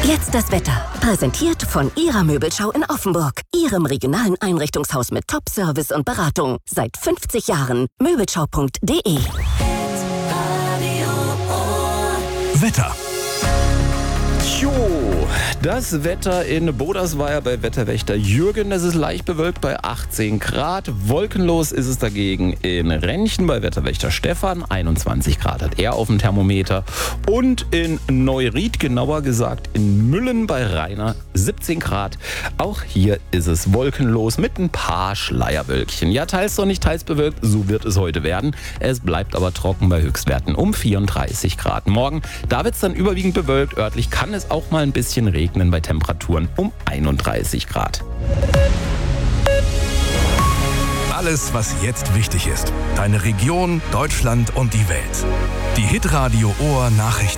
Jetzt das Wetter. Präsentiert von Ihrer Möbelschau in Offenburg. Ihrem regionalen Einrichtungshaus mit Top-Service und Beratung. Seit 50 Jahren. Möbelschau.de. Wetter. Jo, das Wetter in Bodersweier bei Wetterwächter Jürgen, das ist leicht bewölkt bei 18 Grad. Wolkenlos ist es dagegen in Renchen bei Wetterwächter Stefan. 21 Grad hat er auf dem Thermometer. Und in Neuried, genauer gesagt in Müllen bei Rainer, 17 Grad. Auch hier ist es wolkenlos mit ein paar Schleierwölkchen. Ja, teils sonnig, teils bewölkt, so wird es heute werden. Es bleibt aber trocken bei Höchstwerten um 34 Grad. Morgen, da wird es dann überwiegend bewölkt. Örtlich kann es auch mal ein bisschen regnen bei Temperaturen um 31 Grad. Alles, was jetzt wichtig ist. Deine Region, Deutschland und die Welt. Die Hitradio Ohr Nachrichten.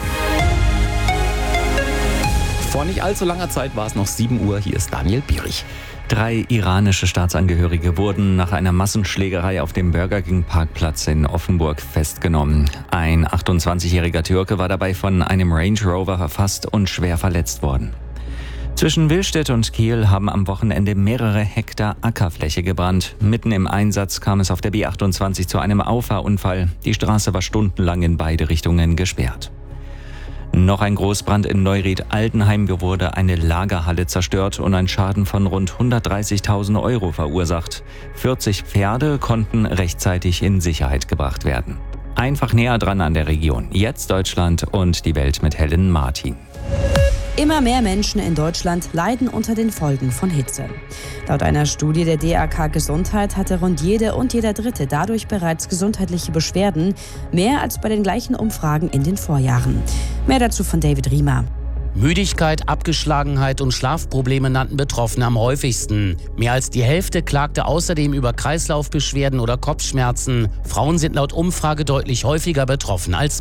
Vor nicht allzu langer Zeit war es noch 7 Uhr. Hier ist Daniel Bierich. 3 iranische Staatsangehörige wurden nach einer Massenschlägerei auf dem Burger King Parkplatz in Offenburg festgenommen. Ein 28-jähriger Türke war dabei von einem Range Rover erfasst und schwer verletzt worden. Zwischen Willstedt und Kiel haben am Wochenende mehrere Hektar Ackerfläche gebrannt. Mitten im Einsatz kam es auf der B28 zu einem Auffahrunfall. Die Straße war stundenlang in beide Richtungen gesperrt. Noch ein Großbrand in Neuried-Altenheim, wurde eine Lagerhalle zerstört und ein Schaden von rund 130.000 Euro verursacht. 40 Pferde konnten rechtzeitig in Sicherheit gebracht werden. Einfach näher dran an der Region. Jetzt Deutschland und die Welt mit Helen Martin. Immer mehr Menschen in Deutschland leiden unter den Folgen von Hitze. Laut einer Studie der DAK Gesundheit hatte rund jede und jeder Dritte dadurch bereits gesundheitliche Beschwerden, mehr als bei den gleichen Umfragen in den Vorjahren. Mehr dazu von David Riemer. Müdigkeit, Abgeschlagenheit und Schlafprobleme nannten Betroffene am häufigsten. Mehr als die Hälfte klagte außerdem über Kreislaufbeschwerden oder Kopfschmerzen. Frauen sind laut Umfrage deutlich häufiger betroffen als